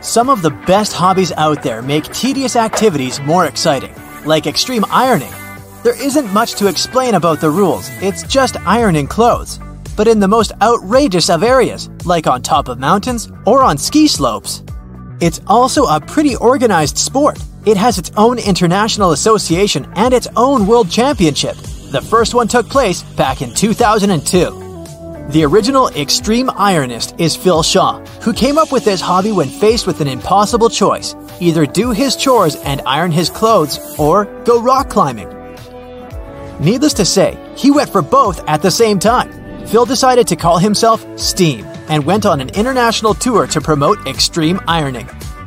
Some of the best hobbies out there make tedious activities more exciting, like extreme ironing. There isn't much to explain about the rules, it's just ironing clothes. But in the most outrageous of areas, like on top of mountains or on ski slopes. It's also a pretty organized sport. It has its own international association and its own world championship. The first one took place back in 2002. The original extreme ironist is Phil Shaw, who came up with this hobby when faced with an impossible choice. Either do his chores and iron his clothes, or go rock climbing. Needless to say, he went for both at the same time. Phil decided to call himself Steam and went on an international tour to promote extreme ironing.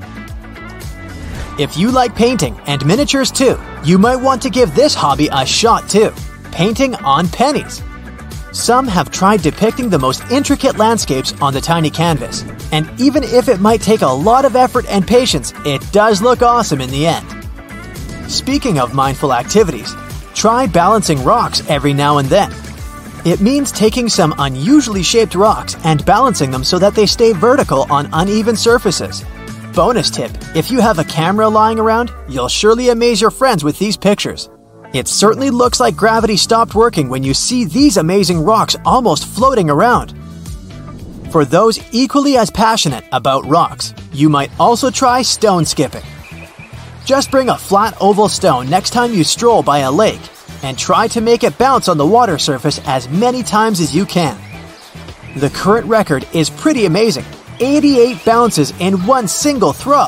If you like painting and miniatures too, you might want to give this hobby a shot too. Painting on pennies. Some have tried depicting the most intricate landscapes on the tiny canvas, and even if it might take a lot of effort and patience, it does look awesome in the end. Speaking of mindful activities, try balancing rocks every now and then. It means taking some unusually shaped rocks and balancing them so that they stay vertical on uneven surfaces. Bonus tip, if you have a camera lying around, you'll surely amaze your friends with these pictures. It certainly looks like gravity stopped working when you see these amazing rocks almost floating around. For those equally as passionate about rocks, you might also try stone skipping. Just bring a flat oval stone next time you stroll by a lake and try to make it bounce on the water surface as many times as you can. The current record is pretty amazing, 88 bounces in one single throw.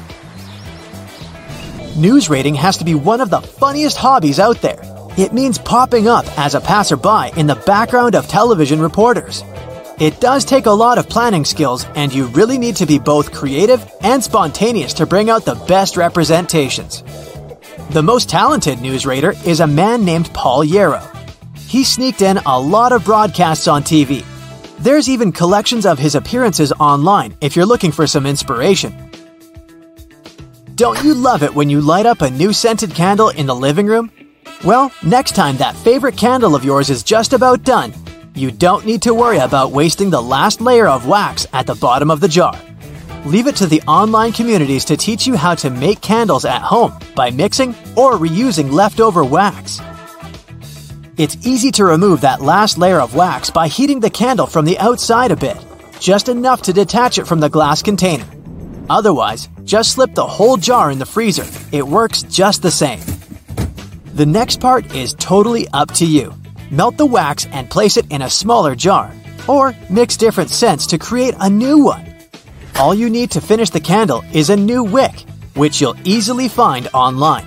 News rating has to be one of the funniest hobbies out there. It means popping up as a passerby in the background of television reporters. It does take a lot of planning skills, and you really need to be both creative and spontaneous to bring out the best representations. The most talented news rater is a man named Paul Yarrow. He sneaked in a lot of broadcasts on TV. There's even collections of his appearances online if you're looking for some inspiration. Don't you love it when you light up a new scented candle in the living room? Well, next time that favorite candle of yours is just about done, you don't need to worry about wasting the last layer of wax at the bottom of the jar. Leave it to the online communities to teach you how to make candles at home by mixing or reusing leftover wax. It's easy to remove that last layer of wax by heating the candle from the outside a bit, just enough to detach it from the glass container. Otherwise, just slip the whole jar in the freezer. It works just the same. The next part is totally up to you. Melt the wax and place it in a smaller jar, or mix different scents to create a new one. All you need to finish the candle is a new wick, which you'll easily find online.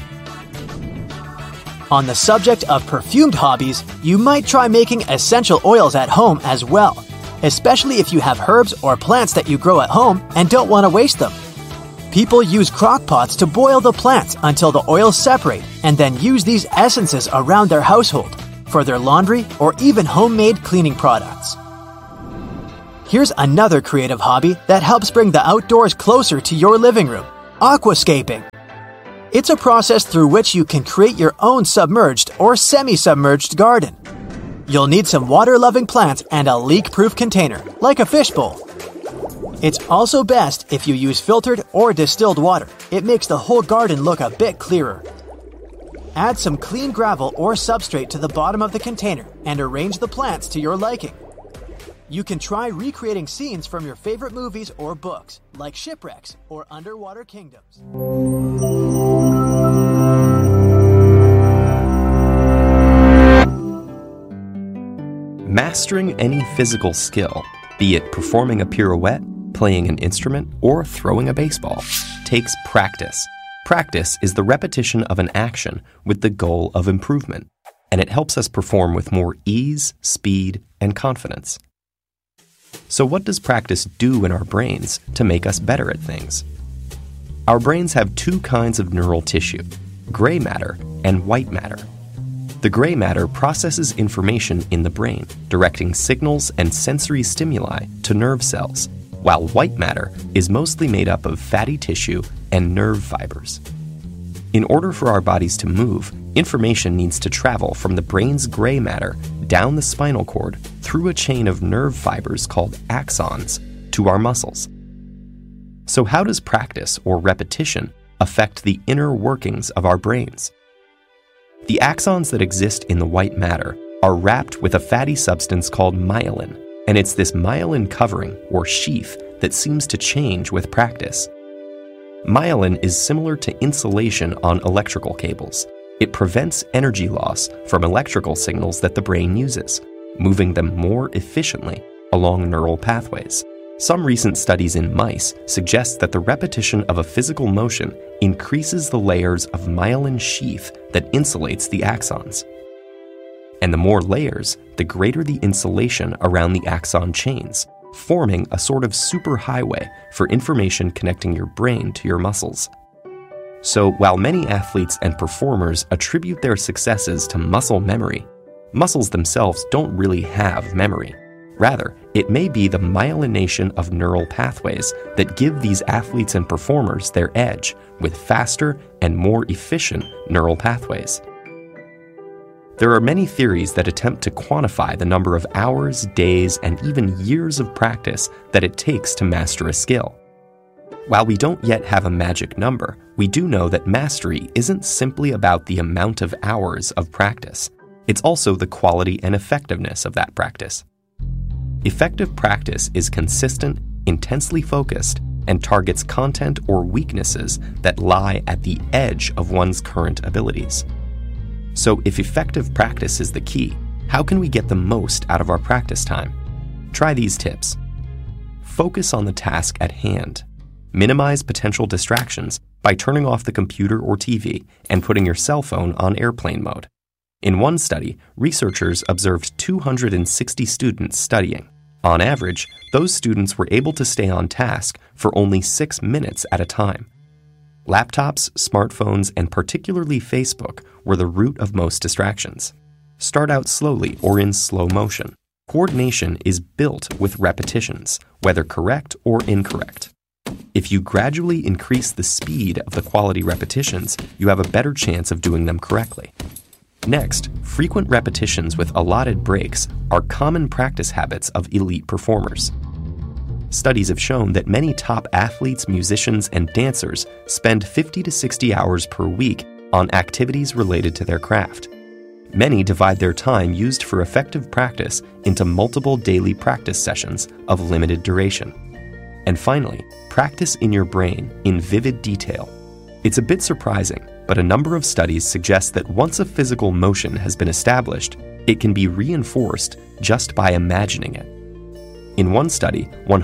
On the subject of perfumed hobbies, you might try making essential oils at home as well, especially if you have herbs or plants that you grow at home and don't want to waste them. People use crock pots to boil the plants until the oils separate and then use these essences around their household for their laundry or even homemade cleaning products. Here's another creative hobby that helps bring the outdoors closer to your living room: aquascaping. It's a process through which you can create your own submerged or semi-submerged garden. You'll need some water-loving plants and a leak-proof container, like a fishbowl. It's also best if you use filtered or distilled water. It makes the whole garden look a bit clearer. Add some clean gravel or substrate to the bottom of the container and arrange the plants to your liking. You can try recreating scenes from your favorite movies or books, like Shipwrecks or Underwater Kingdoms. Mastering any physical skill, be it performing a pirouette, playing an instrument, or throwing a baseball, takes practice. Practice is the repetition of an action with the goal of improvement, and it helps us perform with more ease, speed, and confidence. So what does practice do in our brains to make us better at things? Our brains have two kinds of neural tissue, gray matter and white matter. The gray matter processes information in the brain, directing signals and sensory stimuli to nerve cells, while white matter is mostly made up of fatty tissue and nerve fibers. In order for our bodies to move, information needs to travel from the brain's gray matter down the spinal cord through a chain of nerve fibers called axons to our muscles. So how does practice or repetition affect the inner workings of our brains? The axons that exist in the white matter are wrapped with a fatty substance called myelin, and it's this myelin covering or sheath that seems to change with practice. Myelin is similar to insulation on electrical cables. It prevents energy loss from electrical signals that the brain uses, moving them more efficiently along neural pathways. Some recent studies in mice suggest that the repetition of a physical motion increases the layers of myelin sheath that insulates the axons. And the more layers, the greater the insulation around the axon chains, forming a sort of superhighway for information connecting your brain to your muscles. So while many athletes and performers attribute their successes to muscle memory, muscles themselves don't really have memory. Rather, it may be the myelination of neural pathways that give these athletes and performers their edge with faster and more efficient neural pathways. There are many theories that attempt to quantify the number of hours, days, and even years of practice that it takes to master a skill. While we don't yet have a magic number, we do know that mastery isn't simply about the amount of hours of practice. It's also the quality and effectiveness of that practice. Effective practice is consistent, intensely focused, and targets content or weaknesses that lie at the edge of one's current abilities. So if effective practice is the key, how can we get the most out of our practice time? Try these tips. Focus on the task at hand. Minimize potential distractions by turning off the computer or TV and putting your cell phone on airplane mode. In one study, researchers observed 260 students studying. On average, those students were able to stay on task for only 6 minutes at a time. Laptops, smartphones, and particularly Facebook were the root of most distractions. Start out slowly or in slow motion. Coordination is built with repetitions, whether correct or incorrect. If you gradually increase the speed of the quality repetitions, you have a better chance of doing them correctly. Next, frequent repetitions with allotted breaks are common practice habits of elite performers. Studies have shown that many top athletes, musicians, and dancers spend 50 to 60 hours per week on activities related to their craft. Many divide their time used for effective practice into multiple daily practice sessions of limited duration. And finally, practice in your brain in vivid detail. It's a bit surprising, but a number of studies suggest that once a physical motion has been established, it can be reinforced just by imagining it. In one study,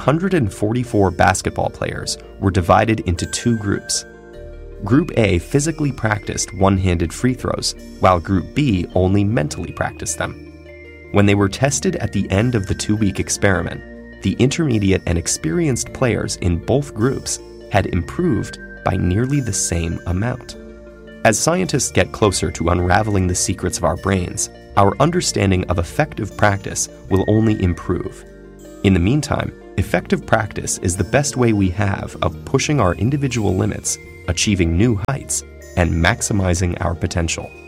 144 basketball players were divided into 2 groups. Group A physically practiced one-handed free throws, while Group B only mentally practiced them. When they were tested at the end of the 2-week experiment, the intermediate and experienced players in both groups had improved by nearly the same amount. As scientists get closer to unraveling the secrets of our brains, our understanding of effective practice will only improve. In the meantime, effective practice is the best way we have of pushing our individual limits, achieving new heights, and maximizing our potential.